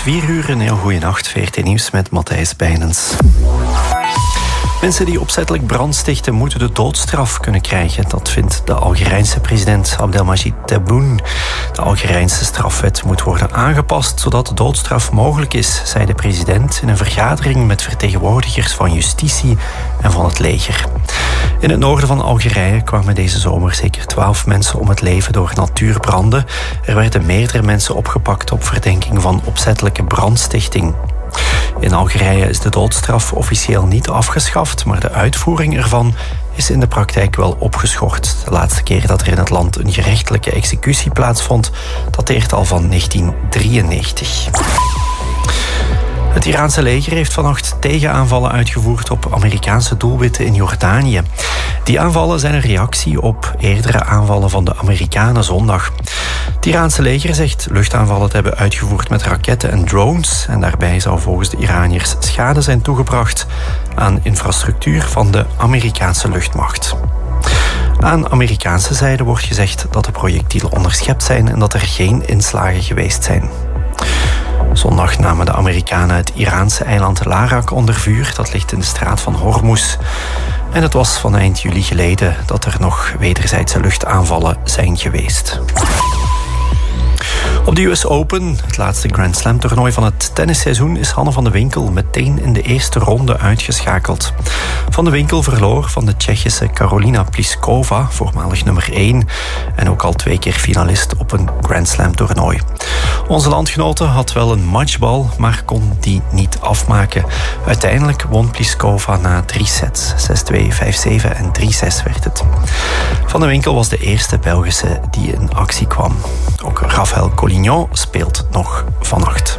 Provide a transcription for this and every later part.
4:00. Een heel goede nacht. VRT Nieuws met Matthijs Bijnens. Mensen die opzettelijk brand stichten moeten de doodstraf kunnen krijgen. Dat vindt de Algerijnse president Abdelmajid Tebboune. De Algerijnse strafwet moet worden aangepast zodat de doodstraf mogelijk is, zei de president in een vergadering met vertegenwoordigers van justitie en van het leger. In het noorden van Algerije kwamen deze zomer zeker 12 mensen om het leven door natuurbranden. Er werden meerdere mensen opgepakt op verdenking van opzettelijke brandstichting. In Algerije is de doodstraf officieel niet afgeschaft, maar de uitvoering ervan is in de praktijk wel opgeschort. De laatste keer dat er in het land een gerechtelijke executie plaatsvond, dateert al van 1993. Het Iraanse leger heeft vannacht tegenaanvallen uitgevoerd op Amerikaanse doelwitten in Jordanië. Die aanvallen zijn een reactie op eerdere aanvallen van de Amerikanen zondag. Het Iraanse leger zegt luchtaanvallen te hebben uitgevoerd met raketten en drones. En daarbij zou volgens de Iraniërs schade zijn toegebracht aan infrastructuur van de Amerikaanse luchtmacht. Aan Amerikaanse zijde wordt gezegd dat de projectielen onderschept zijn en dat er geen inslagen geweest zijn. Zondag namen de Amerikanen het Iraanse eiland Larak onder vuur. Dat ligt in de straat van Hormuz. En het was van eind juli geleden dat er nog wederzijdse luchtaanvallen zijn geweest. Op de US Open, het laatste Grand Slam toernooi van het tennisseizoen, is Hanne van de Winkel meteen in de eerste ronde uitgeschakeld. Van de Winkel verloor van de Tsjechische Karolina Pliskova, voormalig nummer 1, en ook al 2 keer finalist op een Grand Slam toernooi. Onze landgenote had wel een matchbal, maar kon die niet afmaken. Uiteindelijk won Pliskova na 3 sets. 6-2, 5-7 en 3-6 werd het. Van de Winkel was de eerste Belgische die in actie kwam. Ook Rafael Collignon speelt nog vannacht.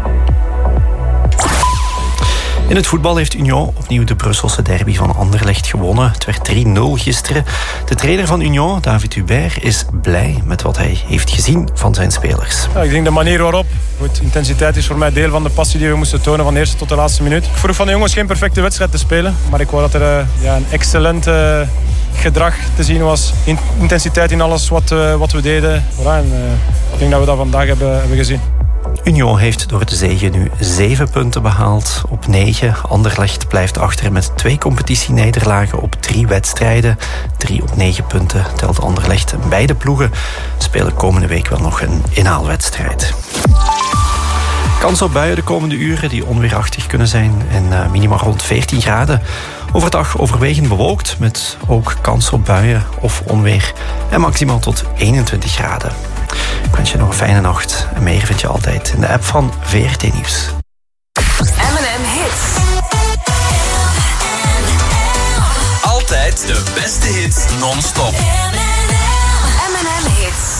In het voetbal heeft Union opnieuw de Brusselse derby van Anderlecht gewonnen. Het werd 3-0 gisteren. De trainer van Union, David Hubert, is blij met wat hij heeft gezien van zijn spelers. Ja, ik denk de manier waarop. Goed, intensiteit is voor mij deel van de passie die we moesten tonen van de eerste tot de laatste minuut. Ik vroeg van de jongens geen perfecte wedstrijd te spelen, maar ik wou dat er een excellent gedrag te zien was. Intensiteit in alles wat we deden. Voilà, en, ik denk dat we dat vandaag hebben gezien. Union heeft door de zege nu 7 punten behaald op 9. Anderlecht blijft achter met 2 competitienederlagen op 3 wedstrijden. 3 op 9 punten telt Anderlecht. Beide ploegen spelen komende week wel nog een inhaalwedstrijd. Kans op buien de komende uren die onweerachtig kunnen zijn en minimaal rond 14 graden. Overdag overwegend bewolkt met ook kans op buien of onweer en maximaal tot 21 graden. Ik wens je nog een fijne nacht. En meer vind je altijd in de app van VRT Nieuws. M&M Hits. Altijd de beste hits non-stop. M&M Hits.